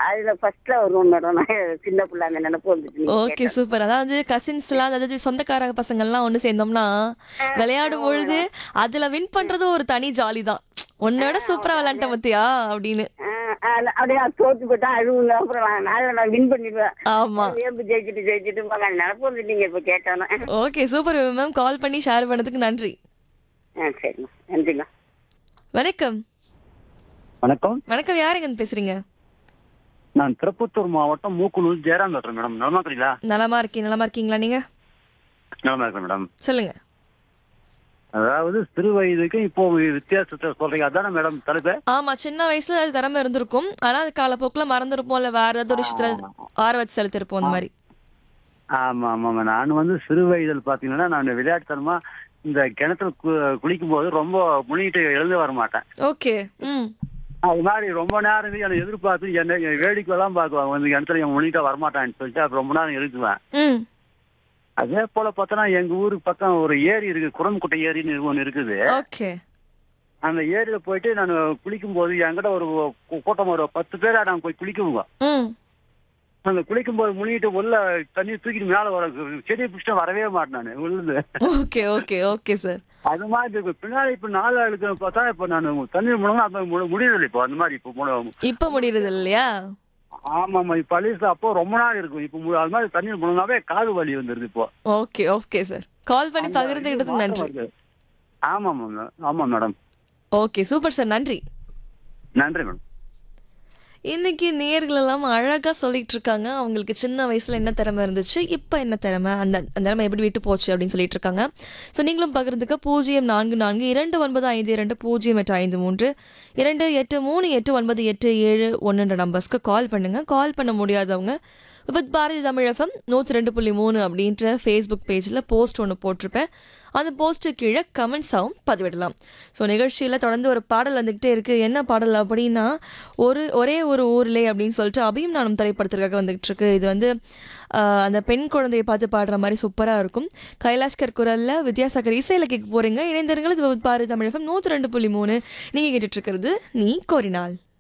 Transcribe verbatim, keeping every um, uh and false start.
அதுல ஃபர்ஸ்ட்ல வருவோம் மேடம். நான் சின்ன பிள்ளை அந்த நினைப்பு வந்துட்டு நீங்க ஓகே கேட்டது. சூப்பர். அதாவது கசின்ஸ்லாம் அதாவது சொந்தக்கார பசங்கள்லாம் ஒன்று சேர்ந்தோம்னா ஆ, விளையாடும் ஆமா பொழுது மேடம். அதுல வின் பண்றது ஒரு தனி ஜாலி தான். உன்னோட சூப்பரா விளையாண்ட பத்தியா அப்படின்னு. ஆ, அது அப்படியே அது தோத்து போட்டா அழுவுங்க. அப்புறம் நான் நான் நான் வின் பண்ணிடுவேன். ஆமா. வேம்பு ஜெயிச்சுட்டு ஜெயிச்சுட்டு பாக்க நினைப்பு வந்துட்டீங்க இப்ப கேட்டோன்னே. Okay super ma'am. கால் பண்ணி ஷேர் பண்ணதுக்கு நன்றி. ஆ சரிம்மா, நன்றிம்மா. வணக்கம். வணக்கம். வணக்கம், யாருங்க இருந்து பேசுறீங்க? நான் திருப்பத்தூர் மாவட்டம் மூக்குனூர் ஜெயராம் பேசுறேன் மேடம். நலமா இருக்கீங்களா? நலமா இருக்கீங்க. நலமா இருக்கீங்களா நீங்க? நலமா இருக்கேன் மேடம். சொல்லுங்க. அதாவது சிறு வயதுக்கு இப்போ வித்தியாசத்தை சொல்றீங்க, அதானே மேடம் தலைப்பு? ஆமா, சின்ன வயசுல அது திறமை இருந்திருக்கும். ஆனா அது காலப்போக்குல மறந்துருப்போம், இல்ல வேற ஏதாவது ஒரு விஷயத்துல ஆர்வத்தை செலுத்திருப்போம் அந்த மாதிரி. ஆமா ஆமாம். நான் வந்து சிறு வயதில் பாத்தீங்கன்னா நான் விளையாட்டுத்தனமா இந்த கிணத்துல கு- குளிக்கும் போது ரொம்ப முழுகிட்டு எழுந்து வர மாட்டேன். ஓகே. ம். அது மாதிரி ரொம்ப நேரம் என்னை எதிர்பார்த்து என்ன வேடிக்கை எல்லாம் பார்க்குவாங்க, வந்து கிணத்துல என் முழுகிட்டா வரமாட்டான்னு சொல்லிட்டு அப்ப ரொம்ப நேரம் இருக்குவேன். ம். அதே போல பார்த்தோன்னா எங்க ஊருக்கு பக்கம் ஒரு ஏரி இருக்கு, குரம்குட்டை ஏரின்னு ஒன்று இருக்குது. ஓகே. அந்த ஏரியில போயிட்டு நான் குளிக்கும் போது என்கிட்ட ஒரு கூ- கூட்டம் ஒரு பத்து பேரா நாங்க போய் குளிக்குவோங்க. ம். அந்த குளிக்கும் போது முழுகிட்டு உள்ள தண்ணி தூக்கிட்டு மேல வர செடியை பிடிச்சிட்டு வரவே மாட்டேன் நான் விழுந்து. Okay okay okay sir. அது மாதிரி இருக்கு. பின்னாடி இப்ப நாலு ஆளுக்கு பார்த்தா இப்ப நான் தண்ணி முழுங்க அது மு- முடியல இப்போ அந்த மாதிரி இப்போ முழு- இப்ப முடியறது இல்லையா? ஆமா ஆமா. இப்ப பழிசு அப்போ ரொம்ப நாள் இருக்கும். இப்போ மு- அது மாதிரி தண்ணி முழுங்காவே காது வலி வந்துருது இப்போ. Okay okay sir. கால் பண்ணி பகிர்ந்துகிட்டதுக்கு நன்றி. ஆமா ஆமா ஆமா மேடம். ஓகே சூப்பர் சார், நன்றி. நன்றி மேடம். இன்னைக்கு நேயர்கள் எல்லாம் அழகா சொல்லிட்டு இருக்காங்க. அவங்களுக்கு சின்ன வயசுல என்ன திறமை இருந்துச்சு, இப்ப என்ன திறமை, அந்த அந்த திறமை எப்படி விட்டு போச்சு அப்படின்னு சொல்லிட்டு இருக்காங்க. ஸோ நீங்களும் பகிர்ந்துக்க பூஜ்ஜியம் நான்கு நான்கு இரண்டு ஒன்பது ஐந்து இரண்டு பூஜ்ஜியம் எட்டு ஐந்து மூன்று இரண்டு எட்டு மூணு எட்டு ஒன்பது எட்டு ஏழு ஒன்றுன்ற நம்பர்ஸ்க்கு கால் பண்ணுங்க. கால் பண்ண முடியாதவங்க வித் பாரதி தமிழ் எஃப்எம் நூற்றி ரெண்டு புள்ளி மூணு அப்படின்ற ஃபேஸ்புக் பேஜில் போஸ்ட் ஒன்று போட்டிருப்பேன். அந்த போஸ்ட்டு கீழே கமெண்ட்ஸாகவும் பதிவிடலாம். ஸோ நிகழ்ச்சியில் தொடர்ந்து ஒரு பாடல் வந்துக்கிட்டே இருக்குது. என்ன பாடல் அப்படின்னா, ஒரு ஒரே ஒரு ஊர்லே அப்படின்னு சொல்லிட்டு அபியும் நானும் திரைப்படத்திற்காக வந்துகிட்டு இருக்கு. இது வந்து ஆஹ், அந்த பெண் குழந்தையை பார்த்து பாடுற மாதிரி சூப்பராக இருக்கும். கைலாஷ்கர் குரலில் வித்யாசாகர் இசையில் கேட்க போகிறீங்க. இணைந்திருங்கள். இது வித் பாரதி தமிழ் எஃப்எம் நூற்றி ரெண்டு புள்ளி மூணு. நீங்கள் கேட்டுட்ருக்கிறது நீ கோரினால்.